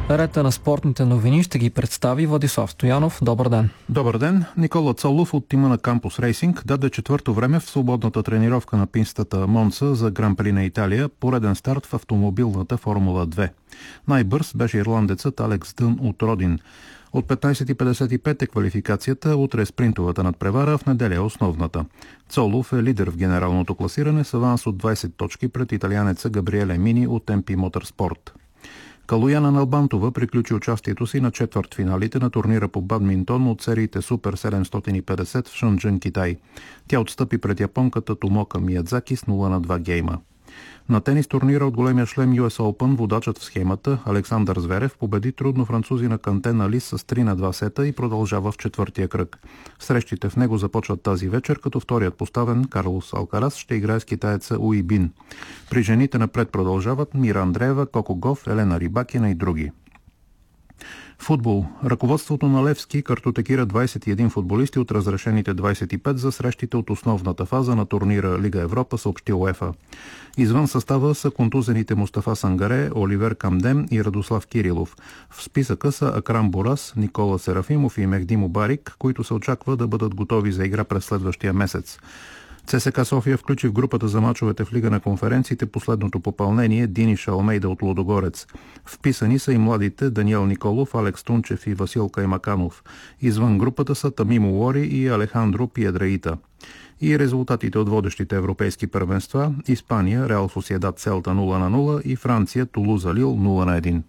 Рета на спортните новини ще ги представи Владислав Стоянов. Добър ден. Добър ден. Никола Цолов от тима на Кампус Рейсинг даде четвърто време в свободната тренировка на пистата Монца за Гран-при на Италия, пореден старт в автомобилната Формула 2. Най-бърз беше ирландецът Алекс Дън от Родин. От 15:55 е квалификацията, утре спринтовата надпревара, в неделя е основната. Цолов е лидер в генералното класиране с аванс от 20 точки пред италианеца Габриеле Мини от MP Motorsport. Калояна Налбантова приключи участието си на четвъртфиналите на турнира по бадминтон от сериите Супер 750 в Шънджън, Китай. Тя отстъпи пред японката Томока Миядзаки с 0-2 гейма. На тенис турнира от големия шлем US Open водачът в схемата Александър Зверев победи трудно французина Кантен Алис с 3-2 сета и продължава в четвъртия кръг. Срещите в него започват тази вечер, като вторият поставен Карлос Алкарас ще играе с китаеца Уи Бин. При жените напред продължават Мира Андреева, Коко Гов, Елена Рибакина и други. Футбол. Ръководството на Левски картотекира 21 футболисти от разрешените 25 за срещите от основната фаза на турнира Лига Европа, съобщи УЕФА. Извън състава са контузените Мустафа Сангаре, Оливер Камдем и Радослав Кирилов. В списъка са Акрам Борас, Никола Серафимов и Мехди Мубарик, които се очаква да бъдат готови за игра през следващия месец. ЦСКА София включи в групата за мачовете в Лига на конференциите последното попълнение Дини Шалмейда от Лудогорец. Вписани са и младите Даниел Николов, Алекс Тунчев и Васил Каймаканов. Извън групата са Тамимо Лори и Алехандро Пиедраита. И резултатите от водещите европейски първенства: Испания, Реал Сосиедад Селта 0-0 и Франция, Тулуза Лил 0-1.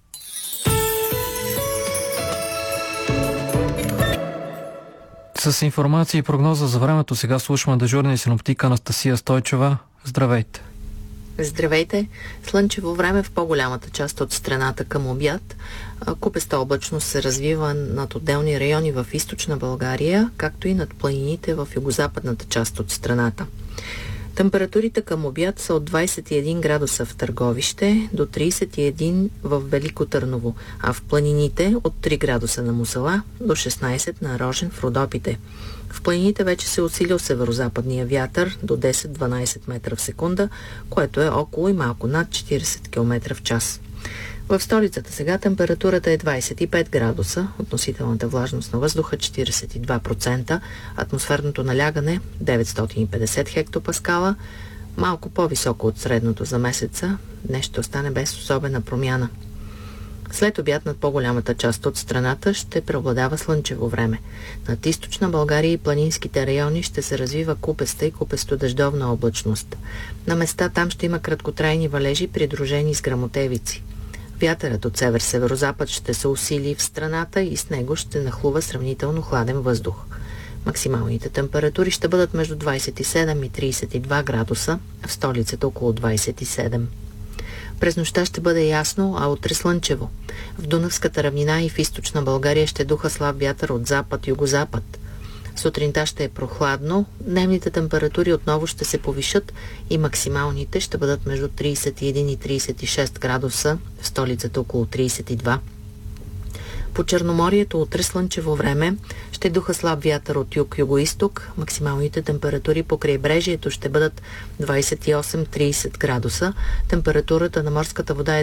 С информация и прогноза за времето сега слушаме дежурния синоптик Анастасия Стойчева. Здравейте! Здравейте! Слънчево време в по-голямата част от страната към обяд. Купеста облачност се развива над отделни райони в източна България, както и над планините в югозападната част от страната. Температурите към обяд са от 21 градуса в Търговище до 31 в Велико Търново, а в планините от 3 градуса на Мусала до 16 на Рожен в Родопите. В планините вече се усилил северозападния вятър до 10-12 метра в секунда, което е около и малко над 40 км в час. В столицата сега температурата е 25 градуса, относителната влажност на въздуха 42%, атмосферното налягане 950 хектопаскала, малко по-високо от средното за месеца. Днес ще остане без особена промяна. След обяд над по-голямата част от страната ще преобладава слънчево време. Над източна България и планинските райони ще се развива купеста и купесто-дъждовна облачност. На места там ще има краткотрайни валежи, придружени с гръмотевици. Вятърът от север-северозапад ще се усили в страната и с него ще нахлува сравнително хладен въздух. Максималните температури ще бъдат между 27 и 32 градуса, в столицата около 27. През нощта ще бъде ясно, а утре слънчево. В Дунавската равнина и в източна България ще духа слаб вятър от запад-югозапад. Сутринта ще е прохладно, дневните температури отново ще се повишат и максималните ще бъдат между 31 и 36 градуса, в столицата около 32. По Черноморието утре слънчево време ще духа слаб вятър от юг-югоизток, максималните температури по крайбрежието ще бъдат 28-30 градуса, температурата на морската вода е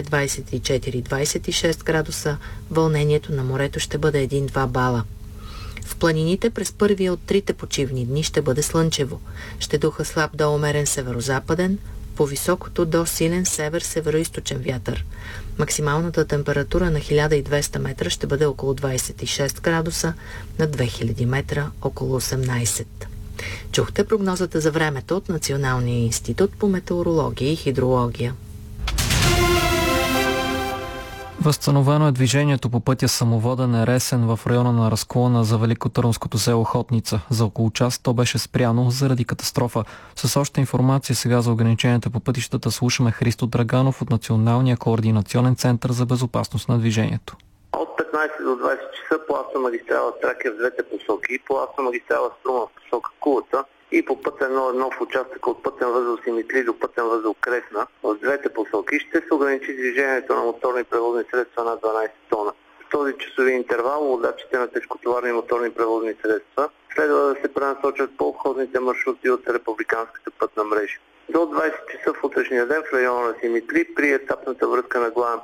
24-26 градуса, вълнението на морето ще бъде 1-2 бала. В планините през първия от трите почивни дни ще бъде слънчево. Ще духа слаб до умерен северозападен, по високото до силен север-североизточен вятър. Максималната температура на 1200 метра ще бъде около 26 градуса, на 2000 метра около 18. Чухте прогнозата за времето от Националния институт по метеорология и хидрология. Възстановено е движението по пътя Самоводен Ресен в района на разклона за великотърновското село Хотница. За около час то беше спряно заради катастрофа. С още информация сега за ограниченията по пътищата слушаме Христо Драганов от Националния координационен център за безопасност на движението. От 15 до 20 часа по автомагистрала Тракия в двете посоки и по автомагистрала Струма в посока Кулата и по пътен 1-1 в участъка от пътен възел Симитли до пътен възел Кресна в двете посоки ще се ограничи движението на моторни превозни средства над 12 тона. В този часови интервал водачите на тежкотоварни моторни превозни средства следва да се пренасочат по обходните маршрути от републиканската пътна мрежа. До 20 часа в утрешния ден в района на Симитли при етапната връзка на главен